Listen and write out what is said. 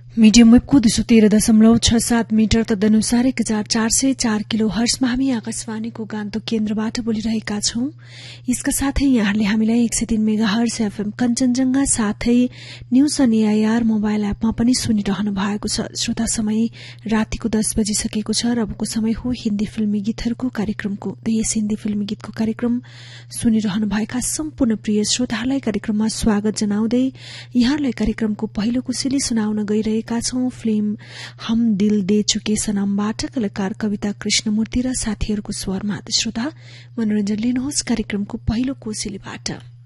Medium Webco 213.67 metre तदनुसार 1404 kilo हर्समा हामी आकाशवाणीको गान्तोक केन्द्रबाट बोलिरहेका छौं। यसका साथै यहाँहरूले हामीलाई 103 मेगा हर्स एफएम कञ्चनजंघा साथै न्यूज अनि एआईआर मोबाइल एपमा पनि सुनिरहनु भएको छ। श्रोता समय रातिको 10 बजिसकेको छ र अबको समय हो हिन्दी फिल्मी गीतहरूको कार्यक्रमको। यस हिन्दी फिल्मी गीतको कार्यक्रम सुनिरहनु भएका सम्पूर्ण प्रिय श्रोताहरूलाई कार्यक्रममा स्वागत जनाउँदै यहाँहरूलाई कार्यक्रमको पहिलो कुशली सुनाउन गइरहेका छौं। फिल्म हम दिल दे चुके सनमबाट कलाकार कविता कृष्णमूर्ति र साथीहरूको स्वरमा। श्रोता मनोरञ्जन लिनुहोस् कार्यक्रमको पहिलो कोसेलीबाट।